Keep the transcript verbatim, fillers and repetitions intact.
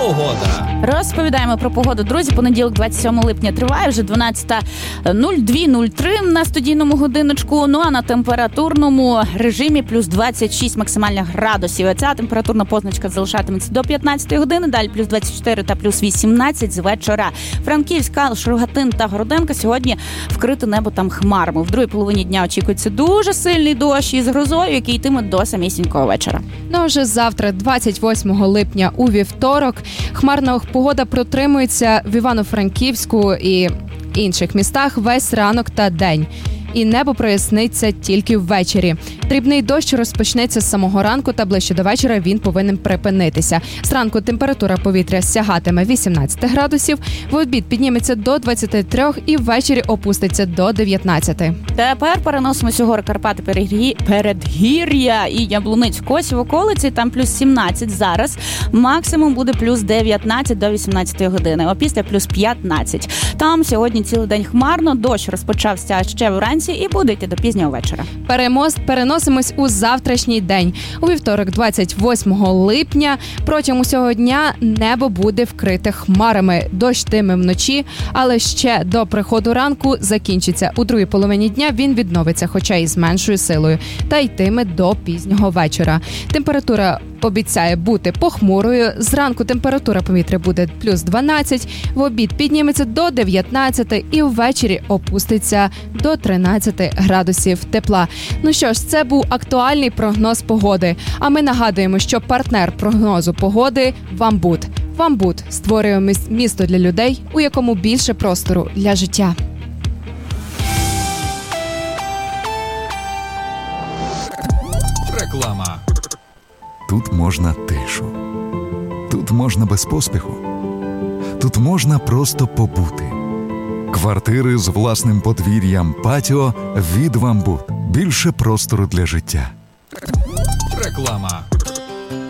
Погода. Розповідаємо про погоду, друзі. Понеділок, двадцять сьомого липня триває, вже дванадцята нуль два нуль три на студійному годиночку. Ну а на температурному режимі плюс двадцять шість максимальних градусів. Ця температурна позначка залишатиметься до п'ятнадцятої години, далі плюс двадцять чотири та плюс вісімнадцять з вечора. Франківськ, Калуш, Рогатин та Городенка сьогодні вкрите небо там хмарами. В другій половині дня очікується дуже сильний дощ із грозою, який йтиме до самісінького вечора. Ну, вже завтра, двадцять восьмого липня у вівторок, хмарна погода протримується в Івано-Франківську і інших містах весь ранок та день. І небо проясниться тільки ввечері. Дрібний дощ розпочнеться з самого ранку, та ближче до вечора він повинен припинитися. Зранку температура повітря сягатиме вісімнадцять градусів, в обід підніметься до двадцяти трьох і ввечері опуститься до дев'ятнадцяти. Тепер переносимося у гори Карпати, Передгі... Передгір'я і Яблуниць, Косів, околиці. Там плюс сімнадцять зараз. Максимум буде плюс дев'ятнадцять до вісімнадцятої години. Опісля плюс п'ятнадцять. Там сьогодні цілий день хмарно. Дощ розпочався ще вранці і буде йти до пізнього вечора. Перемост переносимось у завтрашній день. У вівторок, двадцять восьмого липня, протягом усього дня небо буде вкрите хмарами. Дощ йтиме вночі, але ще до приходу ранку закінчиться. У другій половині дня він відновиться, хоча і з меншою силою, та йтиме до пізнього вечора. Температура обіцяє бути похмурою. Зранку температура повітря буде плюс дванадцять, в обід підніметься до дев'ятнадцяти і ввечері опуститься до тринадцяти градусів тепла. Ну що ж, це був актуальний прогноз погоди. А ми нагадуємо, що партнер прогнозу погоди – Вамбут. Вамбут створює місто для людей, у якому більше простору для життя. Реклама. Тут можна тишу. Тут можна без поспіху. Тут можна просто побути. Квартири з власним подвір'ям, патіо від Вамбут. Більше простору для життя. Реклама.